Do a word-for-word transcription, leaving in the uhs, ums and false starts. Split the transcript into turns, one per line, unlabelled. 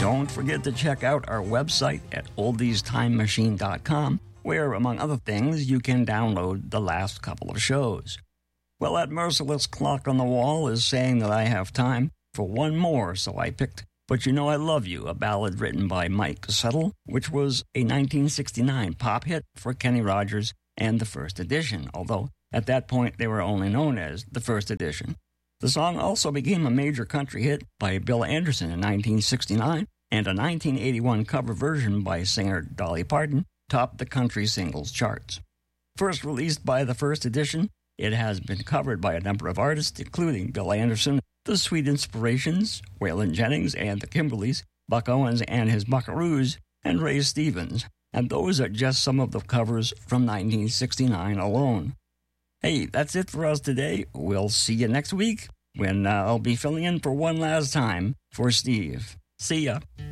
Don't forget to check out our website at oldies time machine dot com, where, among other things, you can download the last couple of shows. Well, that merciless clock on the wall is saying that I have time for one more, so I picked But You Know I Love You, a ballad written by Mike Settle, which was a nineteen sixty-nine pop hit for Kenny Rogers and the First Edition, although at that point they were only known as the First Edition. The song also became a major country hit by Bill Anderson in nineteen sixty-nine, and a nineteen eighty-one cover version by singer Dolly Parton topped the country singles charts. First released by the First Edition, it has been covered by a number of artists, including Bill Anderson, The Sweet Inspirations, Waylon Jennings and the Kimberleys, Buck Owens and his Buckaroos, and Ray Stevens. And those are just some of the covers from nineteen sixty-nine alone. Hey, that's it for us today. We'll see you next week when uh, I'll be filling in for one last time for Steve. See ya.